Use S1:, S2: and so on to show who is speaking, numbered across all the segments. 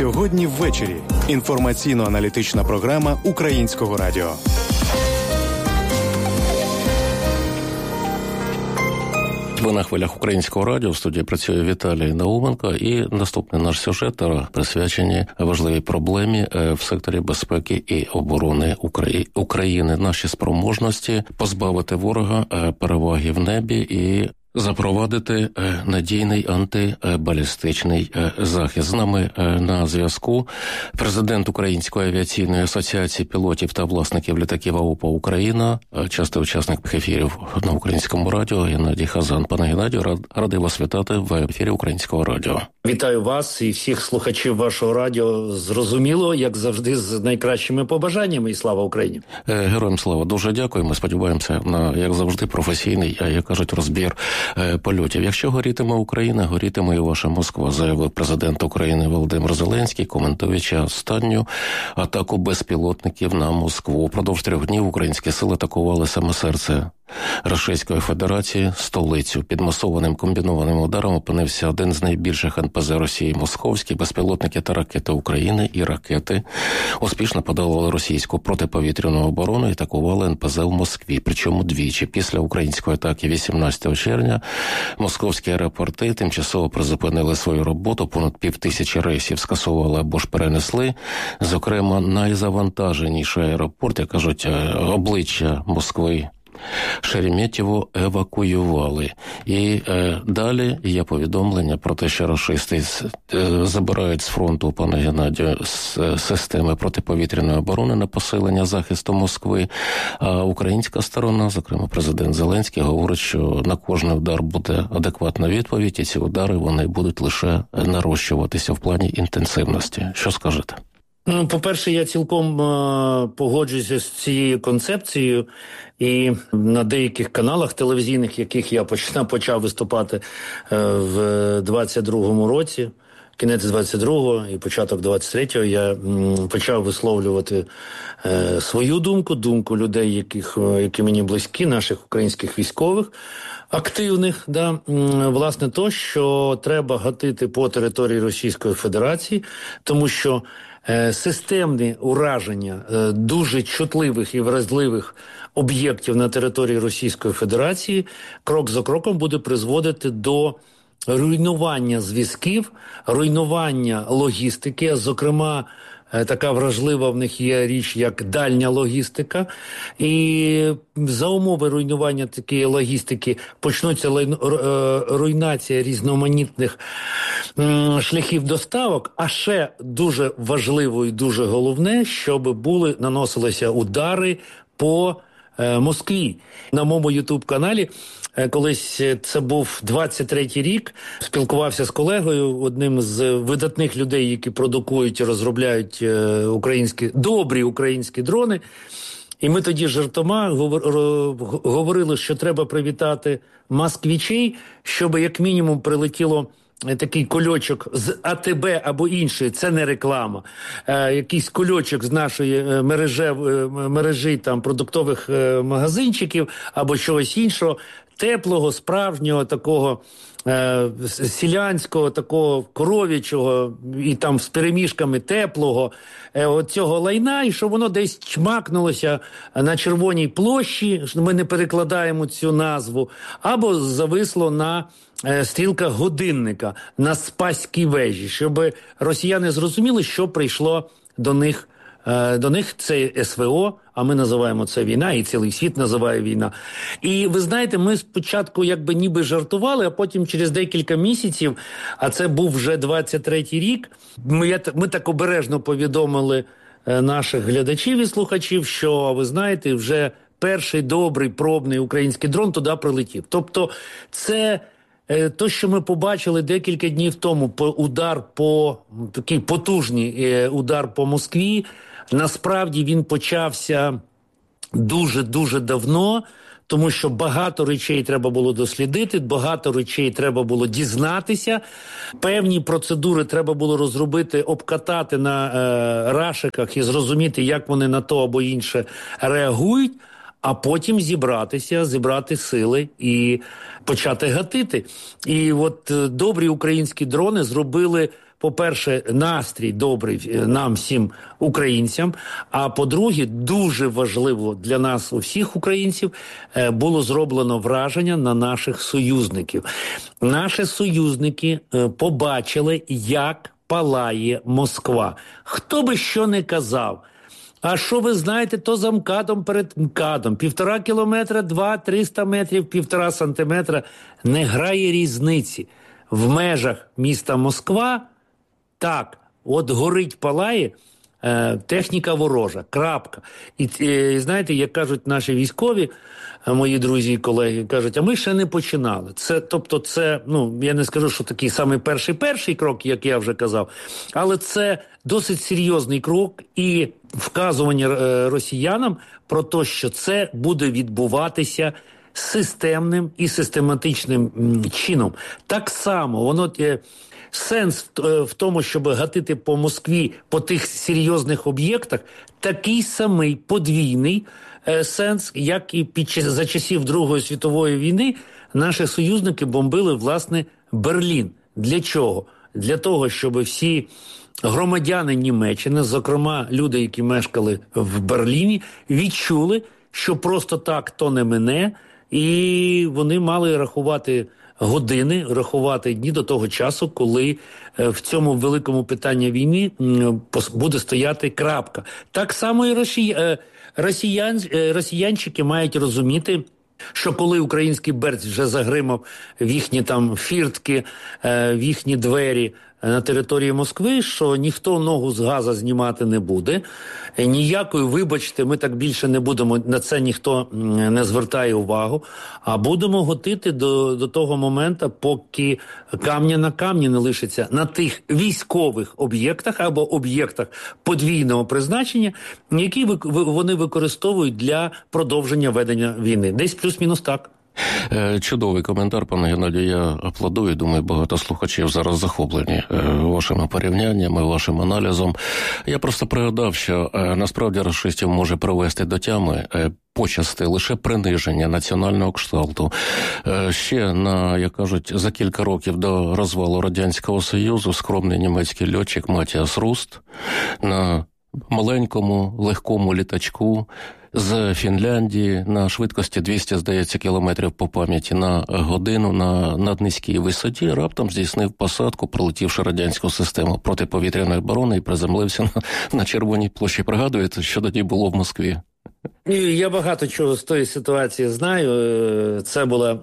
S1: Сьогодні ввечері. Інформаційно-аналітична програма Українського радіо.
S2: Ви на хвилях Українського радіо, в студії працює Віталій Науменко, і наступний наш сюжет присвячені важливій проблемі в секторі безпеки і оборони України. Наші спроможності позбавити ворога переваги в небі і запровадити надійний антибалістичний захист. З нами на зв'язку президент Української авіаційної асоціації пілотів та власників літаків АУПА Україна, частий учасник ефірів на Українському радіо Геннадій Хазан. Пане Геннадію, радий вас вітати в ефірі Українського радіо.
S3: Вітаю вас і всіх слухачів вашого радіо. Зрозуміло, як завжди, з найкращими побажаннями, і слава Україні.
S2: Героям слава. Дуже дякуємо. Сподіваємося на, як завжди, професійний, як кажуть, розбір польотів. Якщо горітиме Україна, горітиме і ваша Москва, заявив президент України Володимир Зеленський, коментуючи останню атаку безпілотників на Москву. Упродовж 3 днів українські сили атакували саме серце Російської Федерації, столицю. Під масованим комбінованим ударом опинився один з найбільших НПЗ Росії – Московський. Безпілотники та ракети України і ракети успішно подолали російську протиповітряну оборону і атакували НПЗ в Москві. Причому двічі. Після української атаки 18 червня московські аеропорти тимчасово призупинили свою роботу. Понад 5000 рейсів скасували або ж перенесли. Зокрема, найзавантаженіший аеропорт, як кажуть, обличчя Москви, Шереметьєво евакуювали. І далі є повідомлення про те, що рашисти забирають з фронту, пане Геннадію, з системи протиповітряної оборони на посилення захисту Москви. А українська сторона, зокрема президент Зеленський, говорить, що на кожний удар буде адекватна відповідь, і ці удари вони будуть лише нарощуватися в плані інтенсивності. Що скажете?
S3: По-перше, я цілком погоджуюся з цією концепцією, і на деяких каналах телевізійних, яких я почав виступати в 22-му році, кінець 22-го і початок 23-го, я почав висловлювати свою думку людей, які мені близькі, наших українських військових, активних, власне, то, що треба гатити по території Російської Федерації, тому що системне ураження дуже чутливих і вразливих об'єктів на території Російської Федерації крок за кроком буде призводити до руйнування зв'язків, руйнування логістики, зокрема, така вражлива в них є річ, як дальня логістика. І за умови руйнування такої логістики почнуться руйнація різноманітних шляхів доставок, а ще дуже важливо і дуже головне, щоб наносилися удари по Москві. На моєму ютуб-каналі, колись це був 23-й рік, спілкувався з колегою, одним з видатних людей, які продукують і розробляють добрі українські дрони. І ми тоді жартома говорили, що треба привітати москвичей, щоб як мінімум прилетіло такий кульочок з АТБ або іншої, це не реклама, якийсь кульочок з нашої мережі там, продуктових магазинчиків або чогось іншого, теплого, справжнього, такого селянського, такого коров'ячого і там з перемішками теплого цього лайна, і щоб воно десь чмакнулося на Червоній площі, ми не перекладаємо цю назву, або зависло на стрілках годинника на Спаській вежі, щоб росіяни зрозуміли, що прийшло до них. До них це СВО, а ми називаємо це війна, і цілий світ називає війна. І ви знаєте, ми спочатку якби ніби жартували, а потім через декілька місяців, а це був вже 23-й рік, ми так обережно повідомили наших глядачів і слухачів, що, ви знаєте, вже перший добрий пробний український дрон туди прилетів. Тобто це то, що ми побачили декілька днів тому, такий потужний удар по Москві, насправді він почався дуже-дуже давно, тому що багато речей треба було дослідити, багато речей треба було дізнатися, певні процедури треба було розробити, обкатати на рашиках і зрозуміти, як вони на то або інше реагують. а потім зібрати сили і почати гатити. І от добрі українські дрони зробили, по-перше, настрій добрий нам всім українцям, а по-друге, дуже важливо для нас, у всіх українців, було зроблено враження на наших союзників. Наші союзники побачили, як палає Москва. Хто би що не казав. А що ви знаєте, то за МКАДом перед МКАДом. 1,5 кілометра, 2-300 метрів, 1,5 сантиметра. Не грає різниці. В межах міста Москва, так, от горить, палає, техніка ворожа, крапка. І знаєте, як кажуть наші військові, мої друзі і колеги, кажуть, а ми ще не починали. Це, я не скажу, що такий самий перший крок, як я вже казав, але це досить серйозний крок і вказування росіянам про те, що це буде відбуватися системним і систематичним чином. Так само, сенс в тому, щоб гатити по Москві, по тих серйозних об'єктах, такий самий подвійний сенс, як і за часів Другої світової війни наші союзники бомбили, власне, Берлін. Для чого? Для того, щоб всі громадяни Німеччини, зокрема люди, які мешкали в Берліні, відчули, що просто так то не мине, і вони мали рахувати години, рахувати дні до того часу, коли в цьому великому питанні війни буде стояти крапка. Так само і росіянчики мають розуміти, що коли український берц вже загримав в їхні там фіртки, в їхні двері на території Москви, що ніхто ногу з газу знімати не буде. Ніякої, вибачте, ми так більше не будемо, на це ніхто не звертає увагу, а будемо готити до того моменту, поки камня на камні не лишиться на тих військових об'єктах або об'єктах подвійного призначення, які вони використовують для продовження ведення війни. Десь плюс-мінус так.
S2: Чудовий коментар, пане Геннадію, я аплодую, думаю, багато слухачів зараз захоплені вашими порівняннями, вашим аналізом. Я просто пригадав, що насправді рашистів може привести до тями почасти лише приниження національного кшталту. Ще як кажуть, за кілька років до розвалу Радянського Союзу скромний німецький льотчик Матіас Руст на маленькому, легкому літачку з Фінляндії на швидкості 200, здається, кілометрів по пам'яті на годину на наднизькій висоті раптом здійснив посадку, пролетівши радянську систему протиповітряної оборони і приземлився на Червоній площі. Пригадуєте, що тоді було в Москві?
S3: Я багато чого з тої ситуації знаю. Це була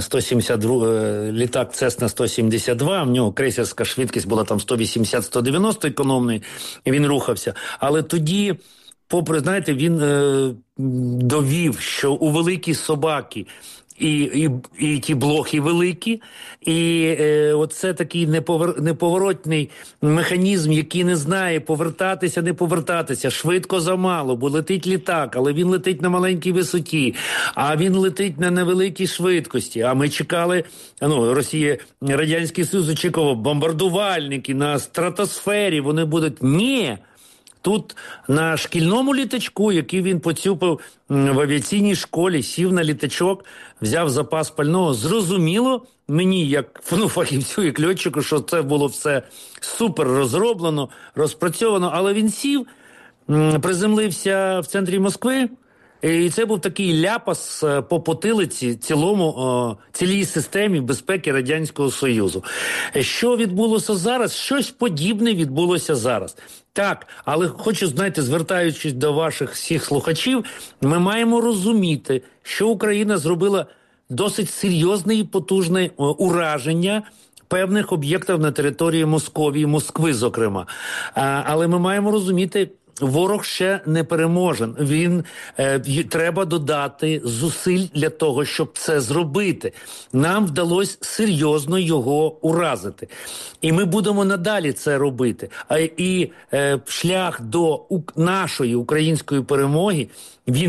S3: 172 літак Цесна 172, в нього крейсерська швидкість була там 180-190 економної, і він рухався. Але тоді, попри, знаєте, він довів, що у великі собаки і ті блохи великі, і оце такий неповоротний механізм, який не знає повертатися, не повертатися, швидко замало, бо летить літак, але він летить на маленькій висоті, а він летить на невеликій швидкості, а ми чекали, Росія, Радянський Союз очікував бомбардувальники на стратосфері, вони будуть, ні! Тут на шкільному літачку, який він поцюпив в авіаційній школі, сів на літачок, взяв запас пального. Зрозуміло мені, як фахівцю, як льотчику, що це було все супер розроблено, розпрацьовано, але він сів, приземлився в центрі Москви, і це був такий ляпас по потилиці цілій системі безпеки Радянського Союзу. Що відбулося зараз? Щось подібне відбулося зараз. Так, але хочу, знаєте, звертаючись до ваших всіх слухачів, ми маємо розуміти, що Україна зробила досить серйозне і потужне ураження певних об'єктів на території Московії, Москви, зокрема. Але ми маємо розуміти, ворог ще не переможен. Треба додати зусиль для того, щоб це зробити. Нам вдалося серйозно його уразити. І ми будемо надалі це робити. Шлях до нашої української перемоги, він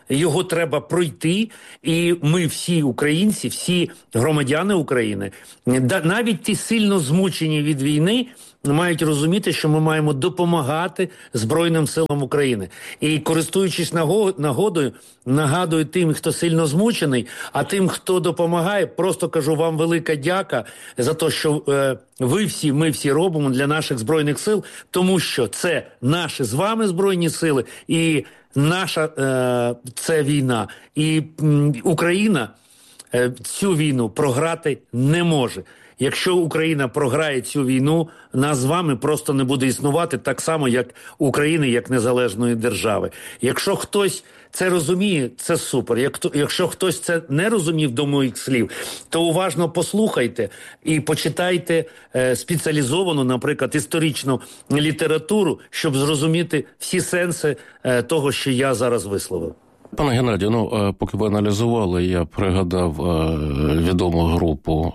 S3: його треба пройти, і ми всі українці, всі громадяни України, навіть ті сильно змучені від війни, мають розуміти, що ми маємо допомагати Збройним силам України. І, користуючись нагодою, нагадую тим, хто сильно змучений, а тим, хто допомагає, просто кажу вам велика дяка за те, що ви всі, ми всі робимо для наших Збройних сил, тому що це наші з вами Збройні сили, і наша це війна. І Україна цю війну програти не може. Якщо Україна програє цю війну, нас з вами просто не буде існувати так само, як України, як незалежної держави. Якщо хтось це розуміє, це супер. Якщо хтось це не розумів до моїх слів, то уважно послухайте і почитайте спеціалізовану, наприклад, історичну літературу, щоб зрозуміти всі сенси того, що я зараз висловив.
S2: Пане Геннадію, поки ви аналізували, я пригадав відому групу,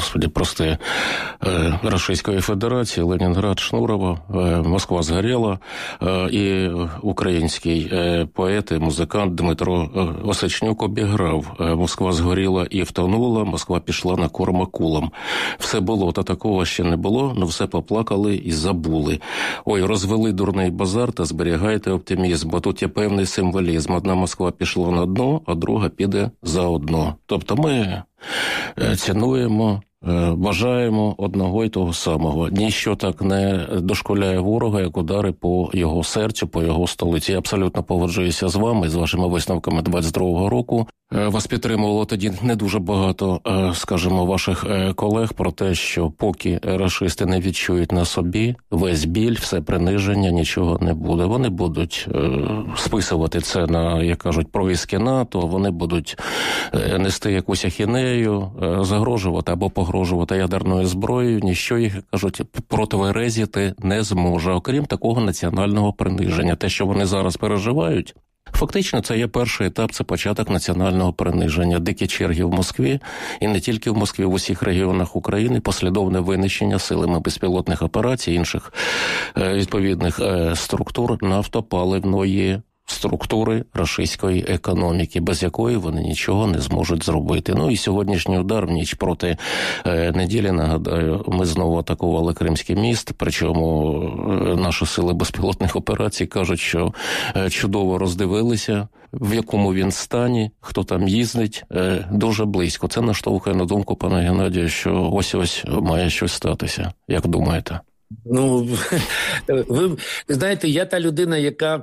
S2: Російської Федерації, Ленінград, Шнурова, Москва згоріла, і український поет і музикант Дмитро Осечнюк обіграв «Москва згоріла і втонула, Москва пішла на корм акулам». Все було, та такого ще не було, но все поплакали і забули. Ой, розвели дурний базар та зберігайте оптимізм, бо тут є певний символізм. Одна Москва пішла на дно, а друга піде заодно. Тобто ми цінуємо, бажаємо одного й того самого. Ніщо так не дошкуляє ворога, як удари по його серцю, по його столиці. Я абсолютно погоджуюся з вами, з вашими висновками 22-го року. Вас підтримувало тоді не дуже багато, скажімо, ваших колег про те, що поки рашисти не відчують на собі весь біль, все приниження, нічого не буде. Вони будуть списувати це на, як кажуть, происки НАТО, вони будуть нести якусь ахінею, загрожувати або погрожувати ядерною зброєю, ніщо їх, кажуть, противерезити не зможе, окрім такого національного приниження. Те, що вони зараз переживають, фактично, це є перший етап, це початок національного приниження. Дикі черги в Москві, і не тільки в Москві, в усіх регіонах України, послідовне винищення силами безпілотних операцій, інших відповідних структур нафтопаливної структури російської економіки, без якої вони нічого не зможуть зробити. Ну і сьогоднішній удар в ніч проти неділі, нагадаю, ми знову атакували Кримський міст, причому наші сили безпілотних операцій кажуть, що чудово роздивилися, в якому він стані, хто там їздить, дуже близько. Це наштовхує на думку пана Геннадія, що ось-ось має щось статися. Як думаєте?
S3: Ну, ви знаєте, я та людина, яка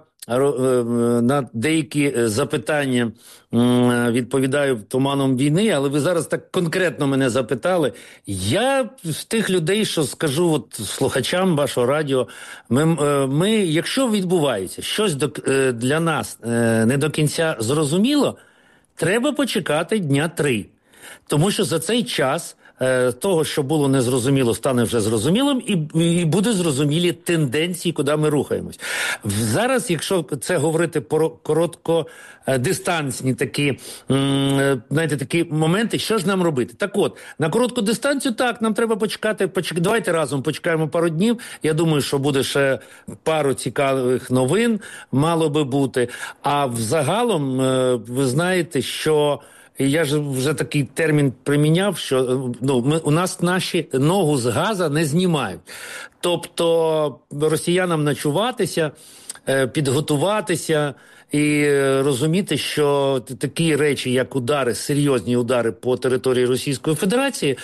S3: на деякі запитання відповідаю туманом війни, але ви зараз так конкретно мене запитали. Я з тих людей, що скажу от слухачам вашого радіо, ми, якщо відбувається щось для нас не до кінця зрозуміло, треба почекати дня 3. Тому що за цей час того, що було незрозуміло, стане вже зрозумілим, і буде зрозумілі тенденції, куди ми рухаємось. Зараз, якщо це говорити про короткодистанційні такі, знаєте, такі моменти, що ж нам робити? Так от, на коротку дистанцію, так, нам треба почекати, давайте разом почекаємо пару днів, я думаю, що буде ще пару цікавих новин, мало би бути. А взагалом, ви знаєте, що я ж вже такий термін приміняв, що у нас наші ногу з газа не знімають. Тобто росіянам начуватися, підготуватися і розуміти, що такі речі, як удари, серйозні удари по території Російської Федерації,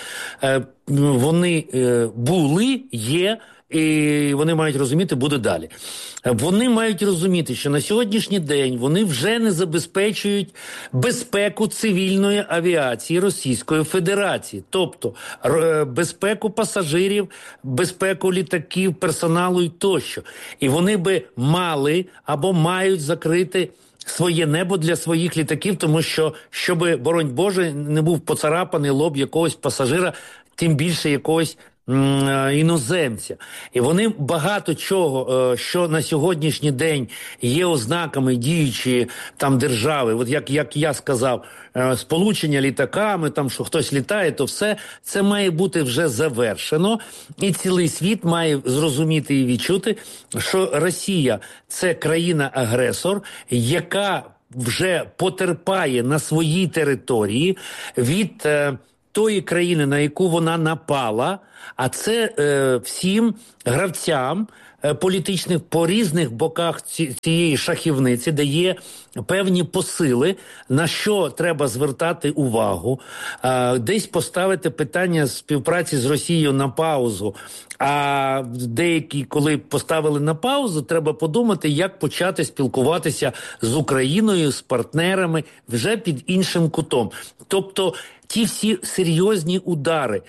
S3: вони були, є, і вони мають розуміти, буде далі. Вони мають розуміти, що на сьогоднішній день вони вже не забезпечують безпеку цивільної авіації Російської Федерації. Тобто безпеку пасажирів, безпеку літаків, персоналу і тощо. І вони би мали або мають закрити своє небо для своїх літаків, тому що, щоби, боронь Боже, не був поцарапаний лоб якогось пасажира, тим більше якогось іноземця. І вони багато чого, що на сьогоднішній день є ознаками діючої там держави, от як я сказав, сполучення літаками, там, що хтось літає, то все це має бути вже завершено, і цілий світ має зрозуміти і відчути, що Росія – це країна-агресор, яка вже потерпає на своїй території від тої країни, на яку вона напала, а це всім гравцям політичних по різних боках цієї шахівниці, де є певні посили, на що треба звертати увагу, десь поставити питання співпраці з Росією на паузу, а деякі, коли поставили на паузу, треба подумати, як почати спілкуватися з Україною, з партнерами вже під іншим кутом. Тобто ті всі серйозні удари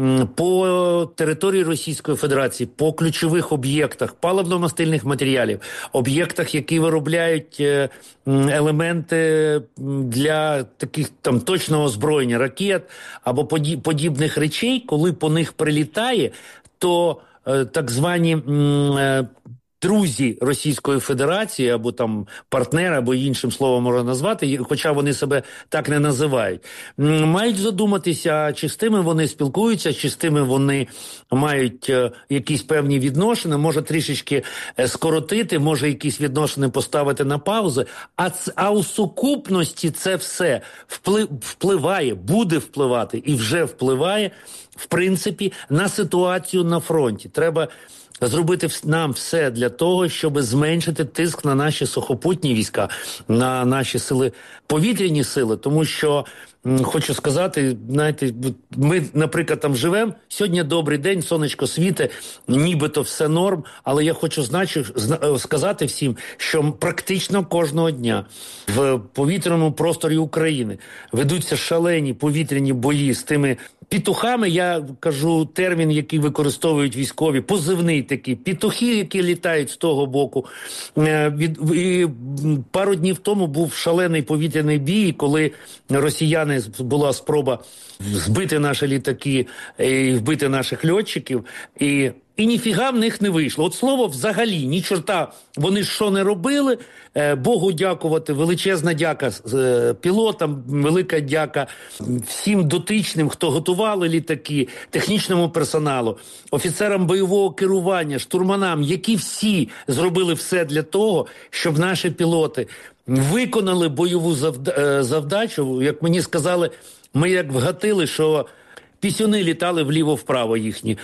S3: по території Російської Федерації, по ключових об'єктах паливно-мастильних матеріалів, об'єктах, які виробляють елементи для таких там точного озброєння, ракет або подібних речей, коли по них прилітає, то так звані друзі Російської Федерації, або там партнери, або іншим словом можна назвати, хоча вони себе так не називають, мають задуматися, чи з тими вони спілкуються, чи з тими вони мають якісь певні відношення, може трішечки скоротити, може якісь відношення поставити на паузу, а у сукупності це все впливає, буде впливати і вже впливає, в принципі, на ситуацію на фронті. Треба зробити нам все для того, щоб зменшити тиск на наші сухопутні війська, на наші сили, повітряні сили, тому що хочу сказати, знаєте, ми, наприклад, там живемо, сьогодні добрий день, сонечко світе, нібито все норм, але я хочу сказати всім, що практично кожного дня в повітряному просторі України ведуться шалені повітряні бої з тими петухами, я кажу термін, який використовують військові, позивний такий, петухи, які літають з того боку. І пару днів тому був шалений повітряний бій, коли росіяни, була спроба збити наші літаки і вбити наших льотчиків, і ніфіга в них не вийшло. От слово взагалі, ні чорта, вони що не робили, Богу дякувати, величезна дяка пілотам, велика дяка всім дотичним, хто готували літаки, технічному персоналу, офіцерам бойового керування, штурманам, які всі зробили все для того, щоб наші пілоти виконали бойову завдачу. Як мені сказали, ми як вгатили, що пісюни літали вліво-вправо їхні.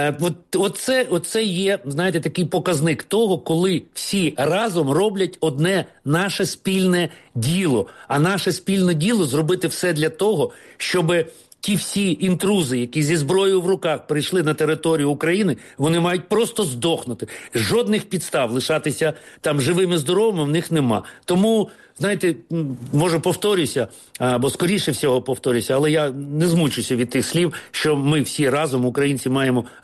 S3: Оце є, знаєте, такий показник того, коли всі разом роблять одне наше спільне діло. А наше спільне діло зробити все для того, щоб ті всі інтрузи, які зі зброєю в руках прийшли на територію України, вони мають просто здохнути. Жодних підстав лишатися там живими, здоровими в них нема. Тому, знаєте, може повторюся, або скоріше всього повторюся, але я не змучуся від тих слів, що ми всі разом, українці, маємо